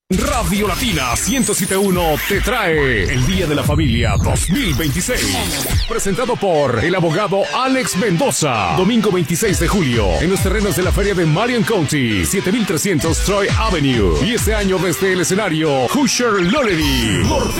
Radio Latina 107.1 te trae el Día de la Familia 2026. Presentado por el abogado Alex Mendoza. Domingo 26 de julio en los terrenos de la feria de Marion County, 7300 Troy Avenue. Y este año desde el escenario Hoosier Loreley.